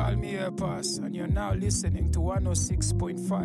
Call me Air Pass, and you're now listening to 106.5